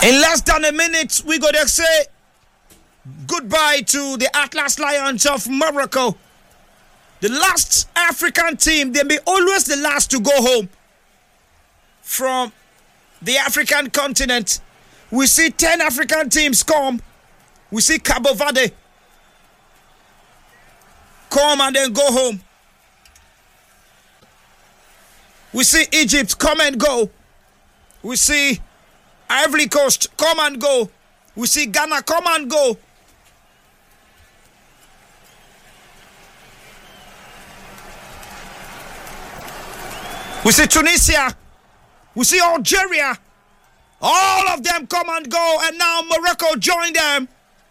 In less than a minute, we're going to say goodbye to the Atlas Lions of Morocco. The last African team, they may always the last to go home from the African continent. We see 10 African teams come. We see Cabo Verde come and then go home. We see Egypt come and go. We see Ivory Coast come and go. We see Ghana come and go. We see Tunisia. We see Algeria. All of them come and go, and now Morocco join them.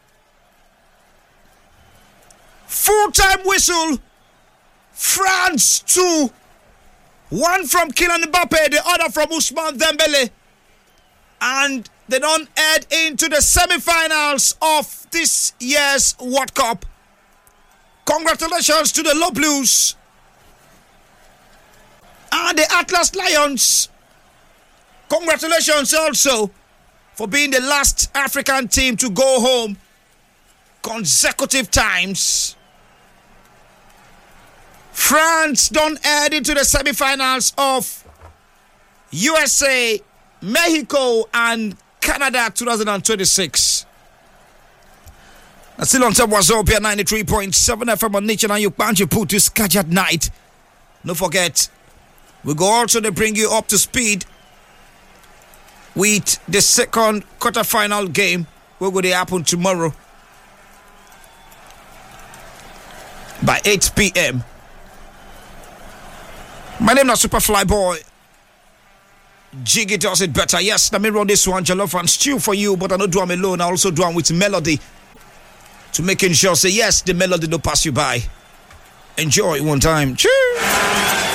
Full-time whistle. France 2. One from Kylian Mbappe, the other from Ousmane Dembele. And they don't head into the semi-finals of this year's World Cup. Congratulations to the Low Blues and the Atlas Lions. Congratulations also for being the last African team to go home consecutive times. France don't head into the semi-finals of USA, Mexico, and Canada 2026. Still on top was Wazobia 93.7 FM on Nature, and you can't put this catch at night. Don't forget, we go also to bring you up to speed with the second quarterfinal game, what will happen tomorrow by 8 p.m. My name is Superfly Boy. Jiggy does it better. Yes, let me run this one jollof and stew for you, but I don't do them alone. I also do them with melody to making sure say yes, the melody don't pass you by. Enjoy one time. Cheers.